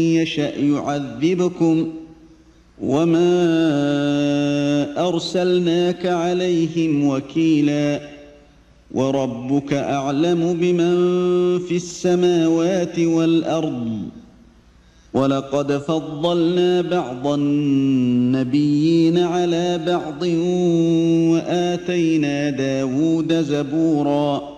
يشأ يعذبكم وما أرسلناك عليهم وكيلا وربك أعلم بمن في السماوات والأرض ولقد فضلنا بعض النبيين على بعض وآتينا داود زبورا